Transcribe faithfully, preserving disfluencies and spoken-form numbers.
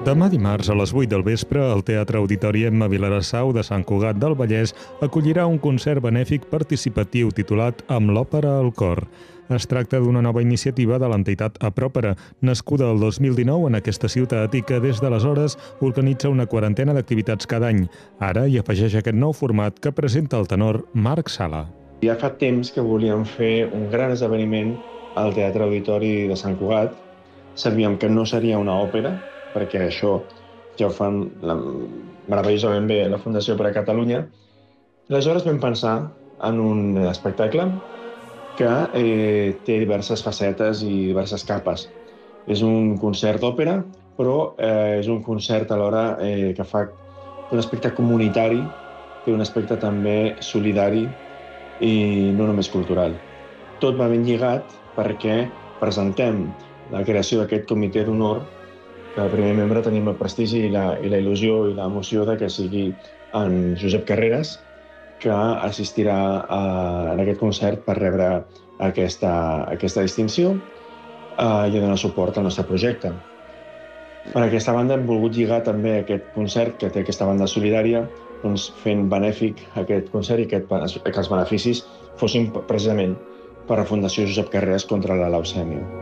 Demà dimarts a les vuit del vespre, el Teatre Auditori Emma Vilassau de Sant Cugat del Vallès acollirà un concert benèfic participatiu titulat Amb l'òpera al cor. Es tracta d'una nova iniciativa de l'entitat Apròpera, nascuda el dos mil dinou en aquesta ciutat i que des d'aleshores organitza una quarantena d'activitats cada any. Ara hi afegeix aquest nou format que presenta el tenor Marc Sala. Ja fa temps que volíem fer un gran esdeveniment al Teatre Auditori de Sant Cugat. Sabíem que no seria una òpera, perquè això ja ho fan la, meravellosament bé la Fundació per a Catalunya. Aleshores vam pensar en un espectacle que eh, té diverses facetes i diverses capes. És un concert d'òpera, però eh, és un concert alhora eh, que fa un aspecte comunitari, té un aspecte també solidari i no només cultural. Tot va ben lligat perquè presentem la creació d'aquest comitè d'honor, que el primer membre tenim el prestigi i la, i la il·lusió i l'emoció de que sigui en Josep Carreras, que assistirà a, en aquest concert per rebre aquesta, aquesta distinció eh, i a donar suport al nostre projecte. Per aquesta banda hem volgut lligar també aquest concert que té aquesta banda solidària, doncs fent benèfic aquest concert i aquest, que els beneficis fossin precisament per la Fundació Josep Carreras contra la leucèmia.